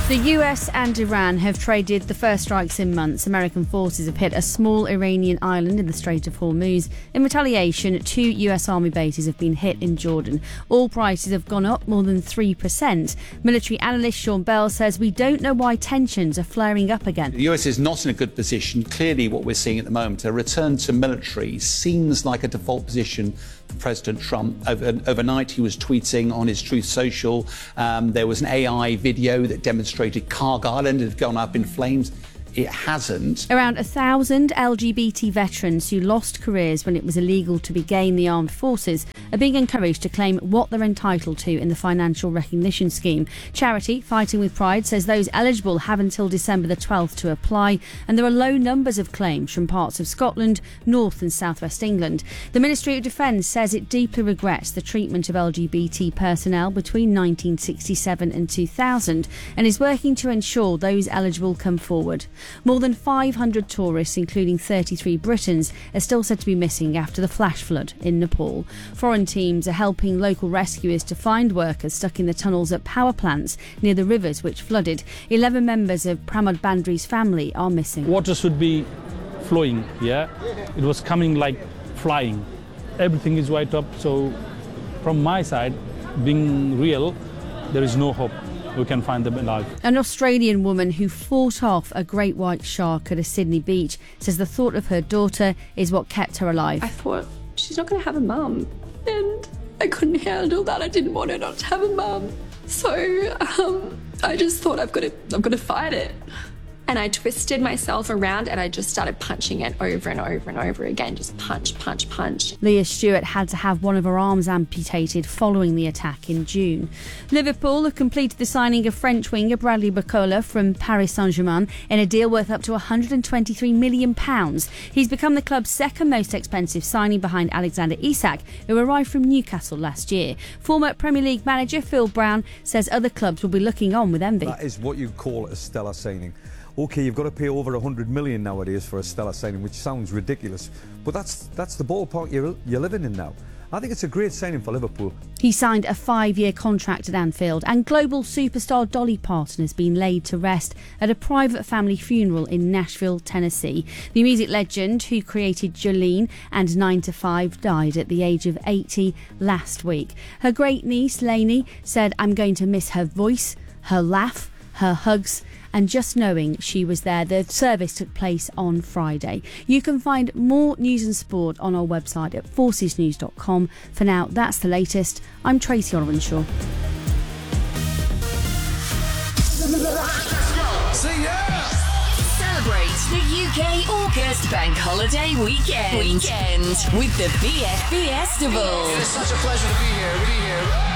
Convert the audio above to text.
The US and Iran have traded the first strikes in months. American forces have hit a small Iranian island in the Strait of Hormuz. In retaliation, 2 US Army bases have been hit in Jordan. Oil prices have gone up more than 3%. Military analyst Sean Bell says we don't know why tensions are flaring up again. The US is not in a good position. Clearly what we're seeing at the moment, a return to military seems like a default position for President Trump. Overnight he was tweeting on his Truth Social. There was an AI video that demonstrated Carg Island had gone up in flames. It hasn't. Around 1,000 LGBT veterans who lost careers when it was illegal to begin the armed forces are being encouraged to claim what they're entitled to in the financial recognition scheme. Charity Fighting with Pride says those eligible have until December the 12th to apply, and there are low numbers of claims from parts of Scotland, North and South West England. The Ministry of Defence says it deeply regrets the treatment of LGBT personnel between 1967 and 2000 and is working to ensure those eligible come forward. More than 500 tourists, including 33 Britons, are still said to be missing after the flash flood in Nepal. Foreign teams are helping local rescuers to find workers stuck in the tunnels at power plants near the rivers which flooded. 11 members of Pramod Bandri's family are missing. Water should be flowing, yeah? It was coming like flying. Everything is wiped up, so from my side, being real, there is no hope we can find them alive. An Australian woman who fought off a great white shark at a Sydney beach says the thought of her daughter is what kept her alive. I thought, she's not going to have a mum, and I couldn't handle that. I didn't want her not to have a mum. So I just thought I've got to fight it. And I twisted myself around and I just started punching it over and over and over again. Just punch, punch, punch. Leah Stewart had to have one of her arms amputated following the attack in June. Liverpool have completed the signing of French winger Bradley Barcola from Paris Saint-Germain in a deal worth up to £123 million. He's become the club's second most expensive signing behind Alexander Isak, who arrived from Newcastle last year. Former Premier League manager Phil Brown says other clubs will be looking on with envy. That is what you call a stellar signing. OK, you've got to pay over 100 million nowadays for a stellar signing, which sounds ridiculous, but that's the ballpark you're living in now. I think it's a great signing for Liverpool. He signed a 5-year contract at Anfield, and global superstar Dolly Parton has been laid to rest at a private family funeral in Nashville, Tennessee. The music legend, who created Jolene and 9 to 5, died at the age of 80 last week. Her great niece, Lainey, said, "I'm going to miss her voice, her laugh, her hugs, and just knowing she was there." The service took place on Friday. You can find more news and sport on our website at forcesnews.com. For now, that's the latest. I'm Tracy Orwenshaw. See ya! Celebrate the UK August Bank Holiday weekend with the BF Festival. It's such a pleasure to be here.